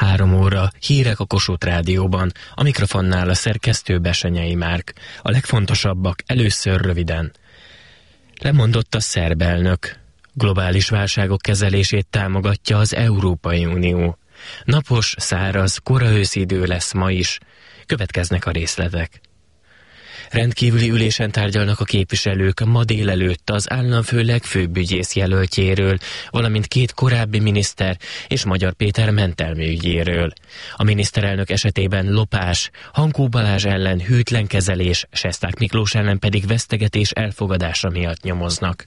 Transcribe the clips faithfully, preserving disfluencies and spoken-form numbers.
Három óra, hírek a Kossuth Rádióban, a mikrofonnál a szerkesztő Besenyei Márk. A legfontosabbak először röviden. Lemondott a szerb elnök. Globális válságok kezelését támogatja az Európai Unió. Napos, száraz, kora őszi idő lesz ma is. Következnek a részletek. Rendkívüli ülésen tárgyalnak a képviselők ma délelőtt az államfő legfőbb ügyész jelöltjéről, valamint két korábbi miniszter és Magyar Péter mentelmi ügyéről. A miniszterelnök esetében lopás, Hankó Balázs ellen hűtlen kezelés, Sesták Miklós ellen pedig vesztegetés elfogadása miatt nyomoznak.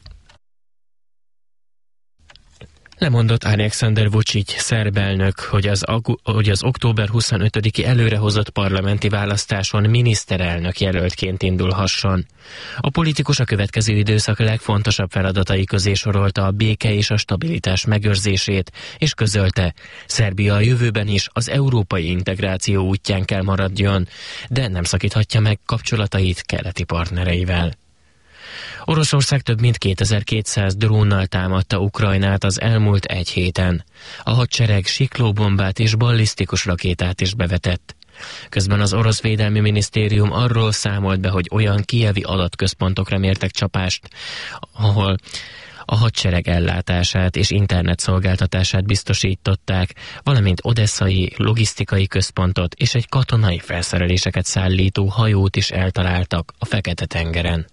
Lemondott Alexander Vučić szerb elnök, hogy az, hogy az október huszonötödiki előrehozott parlamenti választáson miniszterelnök jelöltként indulhasson. A politikus a következő időszak legfontosabb feladatai közé sorolta a béke és a stabilitás megőrzését, és közölte, Szerbia a jövőben is az európai integráció útján kell maradjon, de nem szakíthatja meg kapcsolatait keleti partnereivel. Oroszország több mint kétezer-kétszáz drónnal támadta Ukrajnát az elmúlt egy héten. A hadsereg siklóbombát és ballisztikus rakétát is bevetett. Közben az orosz védelmi minisztérium arról számolt be, hogy olyan kijevi adatközpontokra mértek csapást, ahol a hadsereg ellátását és internetszolgáltatását biztosították, valamint odesszai logisztikai központot és egy katonai felszereléseket szállító hajót is eltaláltak a Fekete-tengeren.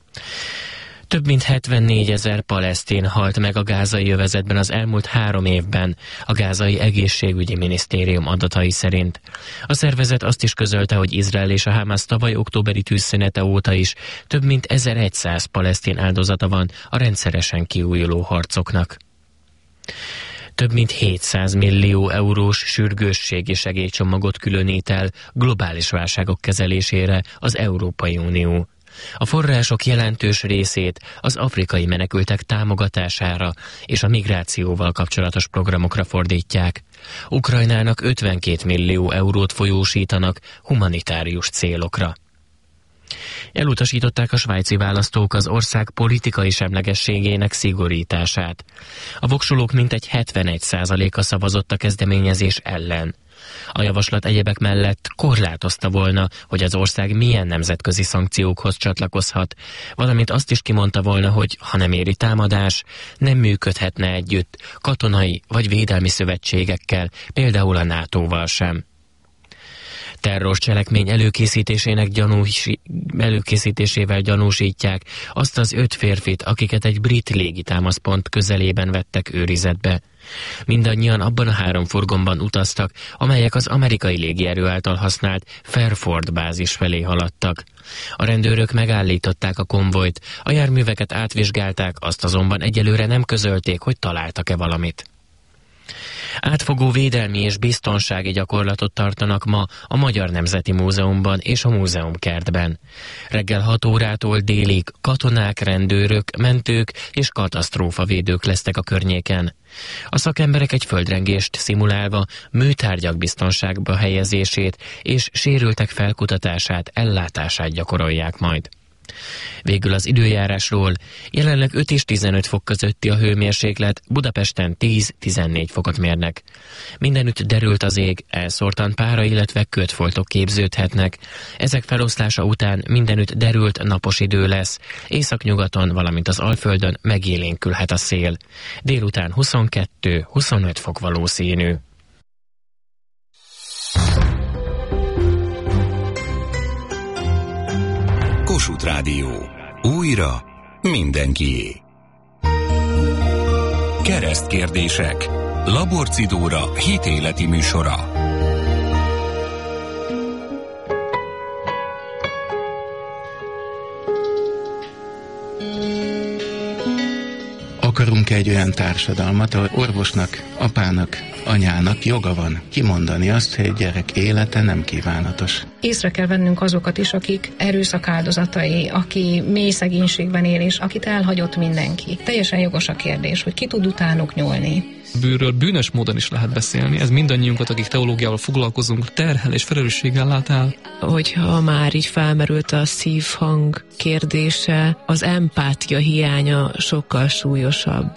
Több mint hetvennégyezer palesztin halt meg a gázai övezetben az elmúlt három évben, a gázai egészségügyi minisztérium adatai szerint. A szervezet azt is közölte, hogy Izrael és a Hamász tavaly októberi tűzszünete óta is több mint ezerszáz palesztin áldozata van a rendszeresen kiújuló harcoknak. Több mint hétszáz millió eurós sürgősségi segélycsomagot különít el globális válságok kezelésére az Európai Unió. A források jelentős részét az afrikai menekültek támogatására és a migrációval kapcsolatos programokra fordítják. Ukrajnának ötvenkét millió eurót folyósítanak humanitárius célokra. Elutasították a svájci választók az ország politikai semlegességének szigorítását. A voksolók mintegy hetvenegy százaléka szavazott a kezdeményezés ellen. A javaslat egyebek mellett korlátozta volna, hogy az ország milyen nemzetközi szankciókhoz csatlakozhat, valamint azt is kimondta volna, hogy ha nem éri támadás, nem működhetne együtt katonai vagy védelmi szövetségekkel, például a nátóval sem. Terrorcselekmény előkészítésének gyanúsi, előkészítésével gyanúsítják azt az öt férfit, akiket egy brit légitámaszpont közelében vettek őrizetbe. Mindannyian abban a három furgonban utaztak, amelyek az amerikai légierő által használt Fairford bázis felé haladtak. A rendőrök megállították a konvojt, a járműveket átvizsgálták, azt azonban egyelőre nem közölték, hogy találtak-e valamit. Átfogó védelmi és biztonsági gyakorlatot tartanak ma a Magyar Nemzeti Múzeumban és a múzeumkertben. Reggel hat órától délig katonák, rendőrök, mentők és katasztrófavédők lesznek a környéken. A szakemberek egy földrengést szimulálva műtárgyak biztonságba helyezését és sérültek felkutatását, ellátását gyakorolják majd. Végül az időjárásról: jelenleg öt és tizenöt fok közötti a hőmérséklet, Budapesten tíz-tizennégy fokot mérnek. Mindenütt derült az ég, elszórtan pára, illetve kötfoltok képződhetnek. Ezek feloszlása után mindenütt derült, napos idő lesz, északnyugaton, valamint az Alföldön megélénkülhet a szél. Délután huszonkettő-huszonöt fok valószínű. Kossuth Rádió. Újra mindenkié. Keresztkérdések. Laborci Dóra hitéleti műsora. Akarunk egy olyan társadalmat, ahol orvosnak, apának, anyának joga van kimondani azt, hogy egy gyerek élete nem kívánatos. Észre kell vennünk azokat is, akik erőszak áldozatai, aki mély szegénységben él, és akit elhagyott mindenki. Teljesen jogos a kérdés, hogy ki tud utánuk nyúlni. Bűnről bűnös módon is lehet beszélni. Ez mindannyiunkat, akik teológiával foglalkozunk, terhel és felelősséggel lát el. Hogyha már így felmerült a szívhang kérdése, az empátia hiánya sokkal súlyosabb.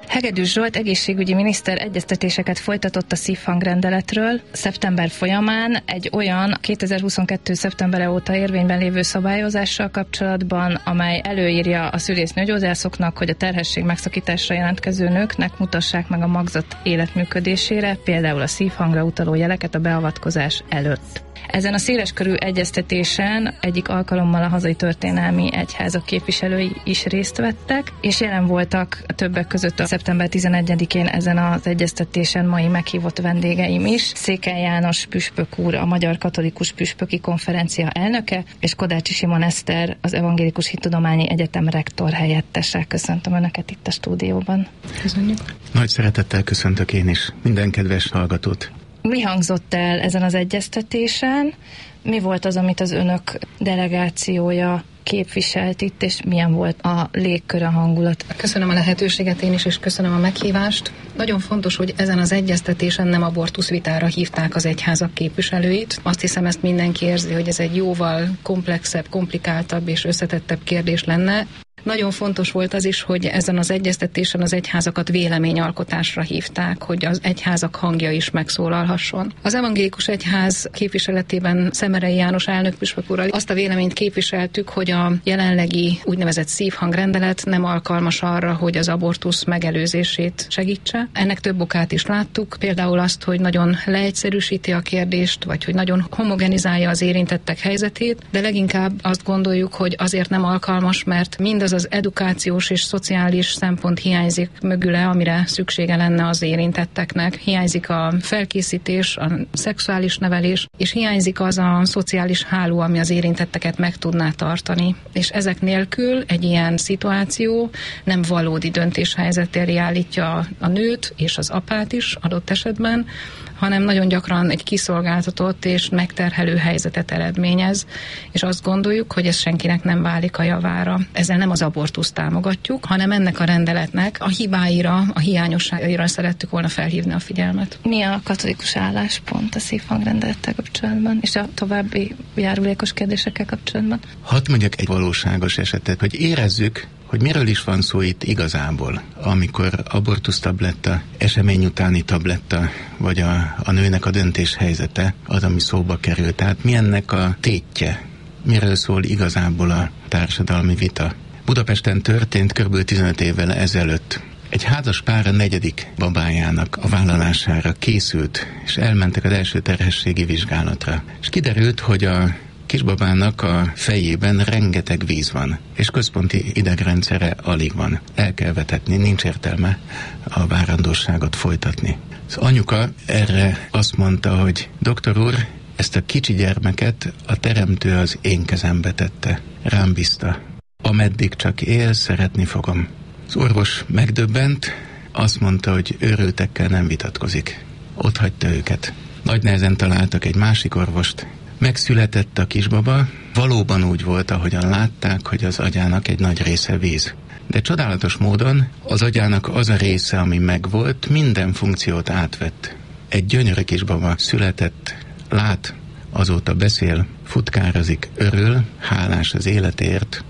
Hegedűs Zsolt egészségügyi miniszter egyeztetéseket folytatott a szívhangrendeletről. Szeptember folyamán egy olyan kétezer-huszonkettő. szeptembere óta érvényben lévő szabályozással kapcsolatban, amely előírja a szülésznőgyógyászoknak, hogy a terhesség megszakításra jelentkező nőknek mutassák meg a magzat életműködésére, például a szívhangra utaló jeleket a beavatkozás előtt. Ezen a széleskörű egyeztetésen egyik alkalommal a hazai történelmi egyházak képviselői is részt vettek, és jelen voltak többek között a szeptember tizenegyedikén ezen az egyeztetésen mai meghívott vendégeim is. Székely János püspök úr, a Magyar Katolikus Püspöki Konferencia elnöke, és Kodácsi Simon Eszter, az Evangélikus Hittudományi Egyetem rektor helyettese. Köszöntöm Önöket itt a stúdióban. Köszönjük. Nagy szeretettel köszöntök én is minden kedves hallgatót. Mi hangzott el ezen az egyeztetésen? Mi volt az, amit az Önök delegációja képviselt itt, és milyen volt a légkör, a hangulat? Köszönöm a lehetőséget én is, és köszönöm a meghívást. Nagyon fontos, hogy ezen az egyeztetésen nem abortuszvitára hívták az egyházak képviselőit. Azt hiszem, ezt mindenki érzi, hogy ez egy jóval komplexebb, komplikáltabb és összetettebb kérdés lenne. Nagyon fontos volt az is, hogy ezen az egyeztetésen az egyházakat véleményalkotásra hívták, hogy az egyházak hangja is megszólalhasson. Az evangélikus egyház képviseletében Szemerei János elnökpüspök úrral azt a véleményt képviseltük, hogy a jelenlegi úgynevezett szívhangrendelet nem alkalmas arra, hogy az abortusz megelőzését segítse. Ennek több okát is láttuk, például azt, hogy nagyon leegyszerűsíti a kérdést, vagy hogy nagyon homogenizálja az érintettek helyzetét, de leginkább azt gondoljuk, hogy azért nem alkalmas, mert mindaz az edukációs és szociális szempont hiányzik mögüle, amire szüksége lenne az érintetteknek. Hiányzik a felkészítés, a szexuális nevelés, és hiányzik az a szociális háló, ami az érintetteket meg tudná tartani. És ezek nélkül egy ilyen szituáció nem valódi döntéshelyzet elé állítja a nőt és az apát is adott esetben, hanem nagyon gyakran egy kiszolgáltatott és megterhelő helyzetet eredményez, és azt gondoljuk, hogy ez senkinek nem válik a javára. Ezzel nem az abortuszt támogatjuk, hanem ennek a rendeletnek a hibáira, a hiányosságaira szerettük volna felhívni a figyelmet. Mi a katolikus álláspont a szívhangrendelettel kapcsolatban, és a további járulékos kérdésekkel kapcsolatban? Hadd mondjak egy valóságos esetet, hogy érezzük, hogy miről is van szó itt igazából, amikor abortusztabletta, esemény utáni tabletta, vagy a, a nőnek a döntés helyzete az, ami szóba kerül. Tehát mi ennek a tétje? Miről szól igazából a társadalmi vita? Budapesten történt kb. tizenöt évvel ezelőtt. Egy házas pár a negyedik babájának a vállalására készült, és elmentek az első terhességi vizsgálatra. És kiderült, hogy a kisbabának a fejében rengeteg víz van, és központi idegrendszere alig van. El kell vetetni, nincs értelme a várandóságot folytatni. Az anyuka erre azt mondta, hogy doktor úr, ezt a kicsi gyermeket a teremtő az én kezembe tette, rám bízta. Ameddig csak él, szeretni fogom. Az orvos megdöbbent, azt mondta, hogy őrültekkel nem vitatkozik. Ott hagyta őket. Nagy nehezen találtak egy másik orvost. Megszületett a kisbaba, valóban úgy volt, ahogyan látták, hogy az agyának egy nagy része víz. De csodálatos módon az agyának az a része, ami megvolt, minden funkciót átvett. Egy gyönyörű kisbaba született, lát, azóta beszél, futkározik, örül, hálás az életért.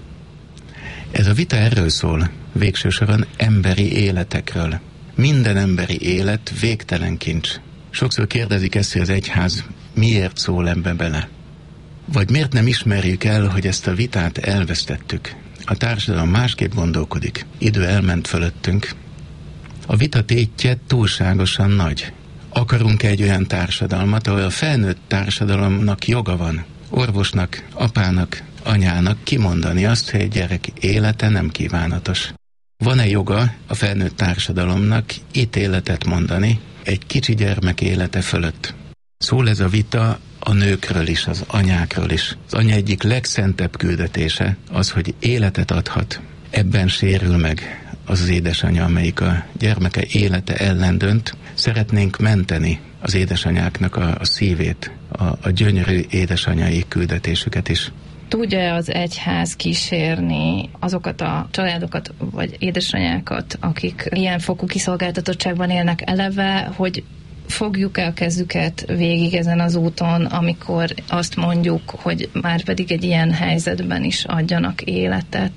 Ez a vita erről szól, végső soron emberi életekről. Minden emberi élet végtelen kincs. Sokszor kérdezik ezt, hogy az egyház miért szól ebbe bele? Vagy miért nem ismerjük el, hogy ezt a vitát elvesztettük? A társadalom másképp gondolkodik. Idő elment fölöttünk. A vita tétje túlságosan nagy. Akarunk egy olyan társadalmat, ahol a felnőtt társadalomnak joga van, orvosnak, apának, anyának kimondani azt, hogy egy gyerek élete nem kívánatos. Van-e joga a felnőtt társadalomnak ítéletet mondani egy kicsi gyermek élete fölött? Szól ez a vita a nőkről is, az anyákról is. Az anya egyik legszentebb küldetése az, hogy életet adhat. Ebben sérül meg az az édesanya, amelyik a gyermeke élete ellen dönt. Szeretnénk menteni az édesanyáknak a, a szívét, a, a gyönyörű édesanyai küldetésüket is. Tudja az egyház kísérni azokat a családokat, vagy édesanyákat, akik ilyen fokú kiszolgáltatottságban élnek eleve, hogy fogjuk el kezüket végig ezen az úton, amikor azt mondjuk, hogy már pedig egy ilyen helyzetben is adjanak életet?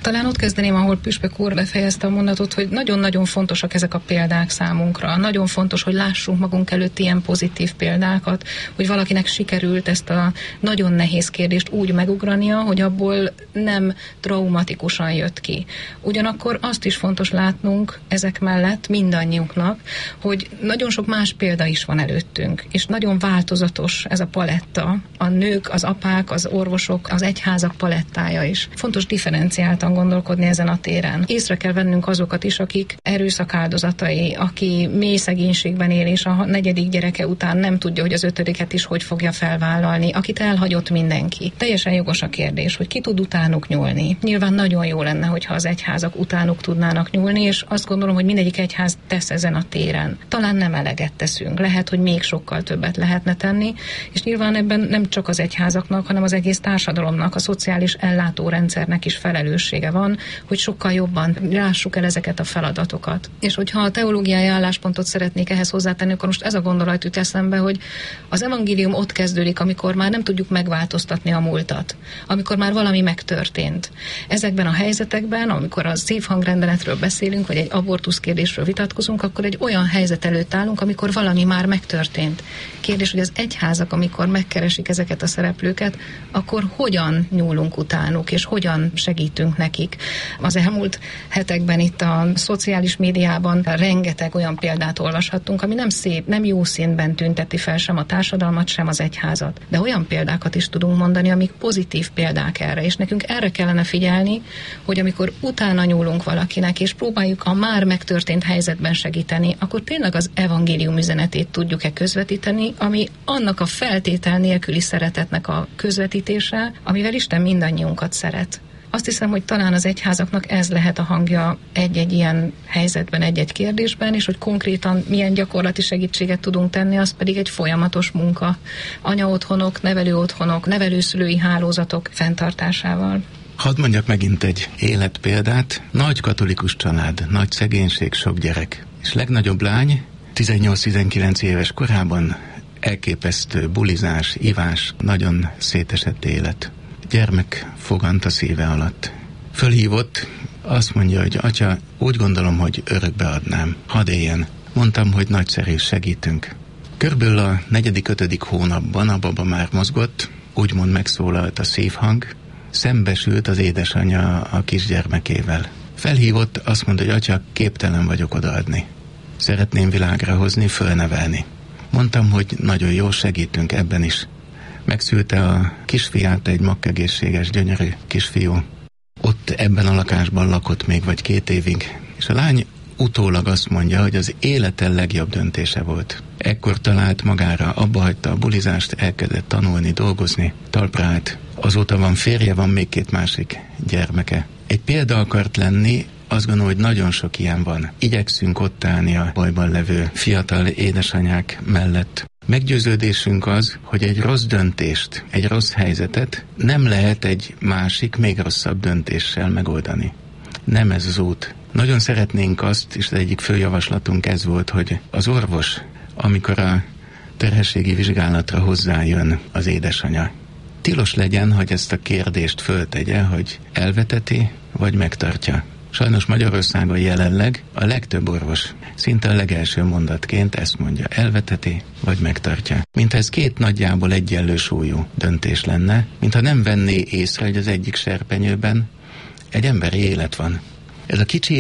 Talán ott kezdeném, ahol Püspök úr befejezte a mondatot, hogy nagyon-nagyon fontosak ezek a példák számunkra. Nagyon fontos, hogy lássunk magunk előtt ilyen pozitív példákat, hogy valakinek sikerült ezt a nagyon nehéz kérdést úgy megugrania, hogy abból nem traumatikusan jött ki. Ugyanakkor azt is fontos látnunk ezek mellett mindannyiunknak, hogy nagyon sok más példa is van előttünk, és nagyon változatos ez a paletta. A nők, az apák, az orvosok, az egyházak palettája is. Fontos differenciáltan gondolkodni ezen a téren. Észre kell vennünk azokat is, akik erőszak áldozatai, aki mély szegénységben él, és a negyedik gyereke után nem tudja, hogy az ötödiket is hogy fogja felvállalni, akit elhagyott mindenki. Teljesen jogos a kérdés, hogy ki tud utánuk nyúlni. Nyilván nagyon jó lenne, hogyha az egyházak utánuk tudnának nyúlni, és azt gondolom, hogy mindegyik egyház tesz ezen a téren. Talán nem eleget teszünk, lehet, hogy még sokkal többet lehetne tenni, és nyilván ebben nem csak az egyházaknak, hanem az egész társadalomnak, a szociális ellátórendszernek is felelőssége van, hogy sokkal jobban lássuk el ezeket a feladatokat. És hogyha a teológiai álláspontot szeretnék ehhez hozzátenni, akkor most ez a gondolat jut eszembe, hogy az evangélium ott kezdődik, amikor már nem tudjuk megváltoztatni a múltat, amikor már valami megtörtént. Ezekben a helyzetekben, amikor a szívhangrendeletről beszélünk, vagy egy abortusz kérdésről vitatkozunk, akkor egy olyan helyzet előtt állunk, amikor valami már megtörtént. Kérdés, hogy az egyházak, amikor megkeresik ezeket a szereplőket, akkor hogyan nyúlunk utánuk, és hogyan segítünk nekik. Az elmúlt hetekben itt a szociális médiában rengeteg olyan példát olvashattunk, ami nem szép, nem jó színben tünteti fel sem a társadalmat, sem az egyházat. De olyan példákat is tudunk mondani, amik pozitív példák erre, és nekünk erre kellene figyelni, hogy amikor utána nyúlunk valakinek, és próbáljuk a már megtörtént helyzetben segíteni, akkor tényleg az evangélium üzenetét tudjuk-e közvetíteni, ami annak a feltétel nélküli szeretetnek a közvetítése, amivel Isten mindannyiunkat szeret. Azt hiszem, hogy talán az egyházaknak ez lehet a hangja egy-egy ilyen helyzetben, egy-egy kérdésben, és hogy konkrétan milyen gyakorlati segítséget tudunk tenni, az pedig egy folyamatos munka. Anyaotthonok, nevelőotthonok, nevelőszülői hálózatok fenntartásával. Hadd mondjak megint egy életpéldát. Nagy katolikus család, nagy szegénység, sok gyerek. És legnagyobb lány tizennyolc-tizenkilenc éves korában elképesztő bulizás, ivás, nagyon szétesett élet. Gyermek fogant a szíve alatt. Fölhívott, azt mondja, hogy atya, úgy gondolom, hogy örökbe adnám. Hadd éljen. Mondtam, hogy nagyszerű, segítünk. Körülbelül a negyedik, ötödik hónapban a baba már mozgott, úgymond megszólalt a szívhang, szembesült az édesanyja a kisgyermekével. Felhívott, azt mondta, hogy atya, képtelen vagyok odaadni. Szeretném világra hozni, fölnevelni. Mondtam, hogy nagyon jó, segítünk ebben is. Megszülte a kisfiát, egy makkegészséges, gyönyörű kisfiú. Ott ebben a lakásban lakott még vagy két évig, és a lány utólag azt mondja, hogy az élete legjobb döntése volt. Ekkor talált magára, abba hagyta a bulizást, elkezdett tanulni, dolgozni, talpra állt. Azóta van férje, van még két másik gyermeke. Egy példa akart lenni, azt gondolom, hogy nagyon sok ilyen van. Igyekszünk ott állni a bajban levő fiatal édesanyák mellett. Meggyőződésünk az, hogy egy rossz döntést, egy rossz helyzetet nem lehet egy másik, még rosszabb döntéssel megoldani. Nem ez az út. Nagyon szeretnénk azt, és az egyik fő javaslatunk ez volt, hogy az orvos, amikor a terhességi vizsgálatra hozzájön az édesanya, tilos legyen, hogy ezt a kérdést föltegye, hogy elveteti, vagy megtartja. Sajnos Magyarországon jelenleg a legtöbb orvos szinte a legelső mondatként ezt mondja, elveteti vagy megtartja. Mintha ez két nagyjából egyenlő súlyú döntés lenne, mintha nem venné észre, hogy az egyik serpenyőben egy emberi élet van. Ez a kicsi